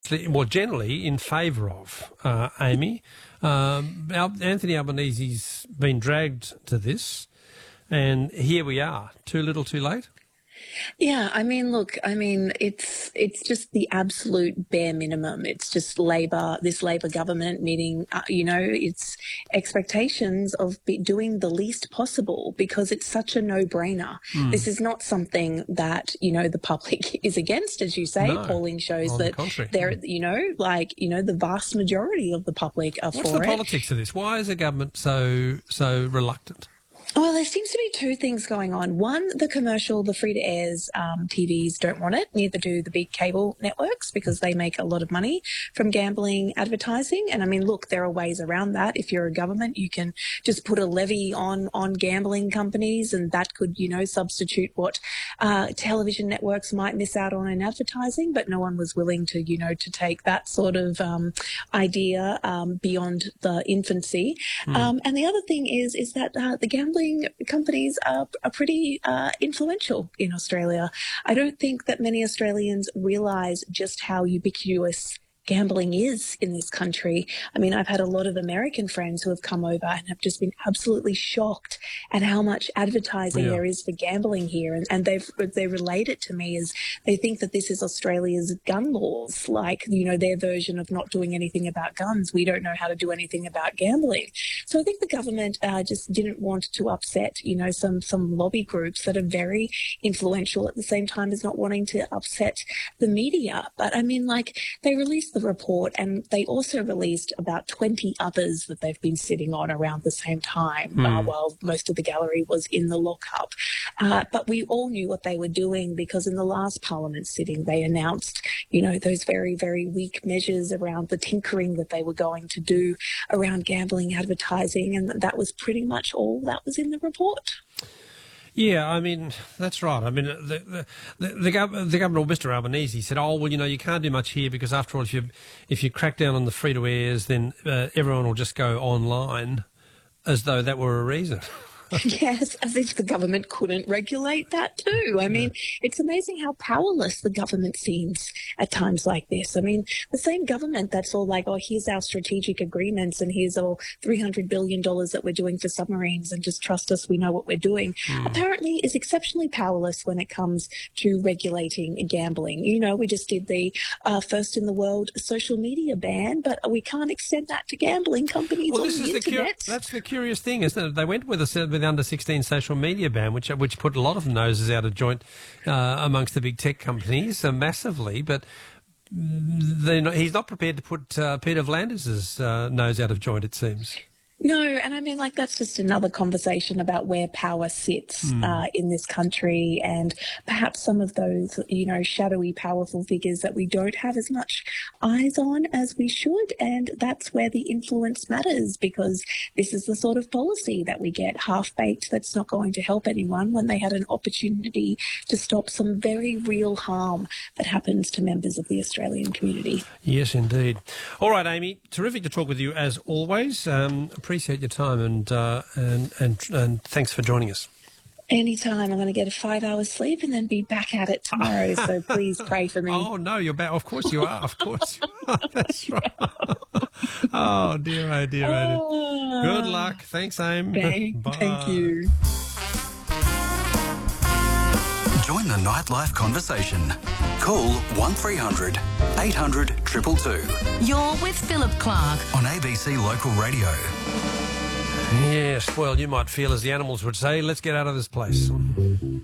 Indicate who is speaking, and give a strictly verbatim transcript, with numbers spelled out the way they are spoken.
Speaker 1: mostly, well, generally in favour of, uh, Amy. Um, Al- Anthony Albanese's been dragged to this, and here we are, too little too late.
Speaker 2: Yeah, I mean, look, I mean, it's it's just the absolute bare minimum. It's just Labor, this Labor government meeting, uh, you know, its expectations of be doing the least possible because it's such a no-brainer.
Speaker 1: Mm.
Speaker 2: This is not something that, you know, the public is against, as you say.
Speaker 1: No,
Speaker 2: Polling shows
Speaker 1: on
Speaker 2: that
Speaker 1: the contrary.
Speaker 2: they're, you know, like, you know, the vast majority of the public are
Speaker 1: What's
Speaker 2: for
Speaker 1: the
Speaker 2: it.
Speaker 1: politics of this? Why is the government so so reluctant?
Speaker 2: Well, there seems to be two things going on. One, the commercial, the free-to-airs um, T Vs don't want it. Neither do the big cable networks because they make a lot of money from gambling advertising. And I mean, look, there are ways around that. If you're a government, you can just put a levy on on gambling companies, and that could, you know, substitute what uh, television networks might miss out on in advertising. But no one was willing to, you know, to take that sort of um, idea um, beyond the infancy. Mm. Um, and the other thing is, is that uh, the gambling companies are, are pretty uh, influential in Australia. I don't think that many Australians realise just how ubiquitous gambling is in this country. I mean, I've had a lot of American friends who have come over and have just been absolutely shocked at how much advertising yeah. there is for gambling here. And, and they've, they relate it to me as they think that this is Australia's gun laws, like, you know, their version of not doing anything about guns. We don't know how to do anything about gambling. So I think the government uh, just didn't want to upset, you know, some, some lobby groups that are very influential at the same time as not wanting to upset the media. But I mean, like, they released the report and they also released about twenty others that they've been sitting on around the same time mm. uh, while most of the gallery was in the lockup. Uh, but we all knew what they were doing because in the last Parliament sitting, they announced, you know, those very, very weak measures around the tinkering that they were going to do around gambling advertising. And that was pretty much all that was in the report.
Speaker 1: Yeah, I mean, that's right. I mean, the the, the, the, gov- the governor, Mister Albanese, said, oh, well, you know, you can't do much here because, after all, if you if you crack down on the free-to-airs, then uh, everyone will just go online, as though that were a reason.
Speaker 2: Yes, as if the government couldn't regulate that too. I mean, yeah. It's amazing how powerless the government seems at times like this. I mean, the same government that's all like, oh, here's our strategic agreements and here's all three hundred billion dollars that we're doing for submarines and just trust us, we know what we're doing, mm. apparently is exceptionally powerless when it comes to regulating gambling. You know, we just did the uh, first in the world social media ban, but we can't extend that to gambling companies
Speaker 1: well,
Speaker 2: on
Speaker 1: this
Speaker 2: the
Speaker 1: is
Speaker 2: internet.
Speaker 1: The cu- that's the curious thing, isn't it? They went with a with under sixteen social media ban, which which put a lot of noses out of joint uh, amongst the big tech companies uh, massively. But not, he's not prepared to put uh, Peter V'landers' uh, nose out of joint, it seems.
Speaker 2: No, and I mean, like, that's just another conversation about where power sits mm. uh, in this country and perhaps some of those, you know, shadowy, powerful figures that we don't have as much eyes on as we should. And that's where the influence matters because this is the sort of policy that we get half-baked that's not going to help anyone when they had an opportunity to stop some very real harm that happens to members of the Australian community.
Speaker 1: Yes, indeed. All right, Amy, terrific to talk with you as always. Um, Appreciate your time and, uh, and and and thanks for joining us.
Speaker 2: Anytime. I'm going to get a five hours sleep and then be back at it tomorrow. So please pray for me.
Speaker 1: Oh no, you're back. Of course you are. Of course you are. That's right. Oh dear, oh dear, oh dear. Good luck. Thanks, Amy.
Speaker 2: Thank,
Speaker 1: Bye.
Speaker 2: Thank you.
Speaker 3: Join the nightlife conversation. Call one three hundred eight hundred two two two.
Speaker 4: You're with Philip Clark
Speaker 3: on A B C Local Radio.
Speaker 1: Yes, well, you might feel, as the animals would say, let's get out of this place.